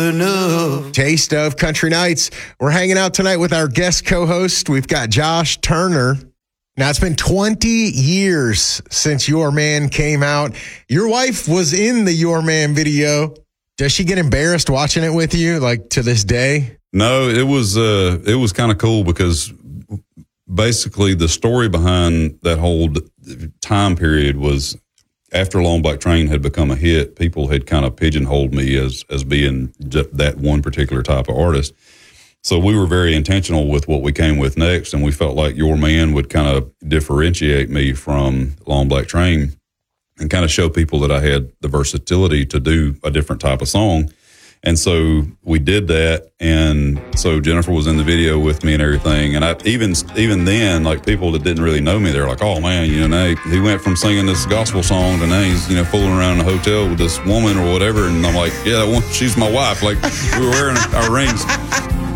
enough. Taste of Country Nights. We're hanging out tonight with our guest co-host. We've got Josh Turner. Now, it's been 20 years since Your Man came out. Your wife was in the Your Man video. Does she get embarrassed watching it with you, like, to this day? No, it was kind of cool because basically the story behind that whole time period was after Long Black Train had become a hit, people had kind of pigeonholed me as being that one particular type of artist. So we were very intentional with what we came with next, and we felt like Your Man would kind of differentiate me from Long Black Train and kind of show people that I had the versatility to do a different type of song. And so we did that, and so Jennifer was in the video with me and everything. And I even then, like, people that didn't really know me, they're like, "Oh man, now he went from singing this gospel song to now he's fooling around in a hotel with this woman or whatever." And I'm like, "Yeah, she's my wife." Like, we were wearing our rings.